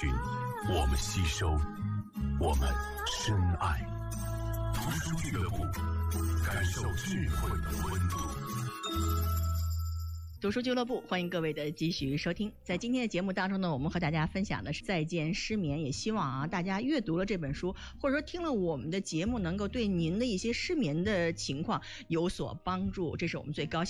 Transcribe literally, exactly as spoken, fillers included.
寻，我们吸收，我们深爱。读书俱乐部，感受智慧的温度。 读书俱乐部，欢迎各位的继续收听。在今天的节目当中呢，我们和大家分享的是《再见失眠》，也希望啊大家阅读了这本书，或者说听了我们的节目，能够对您的一些失眠的情况有所帮助，这是我们最高兴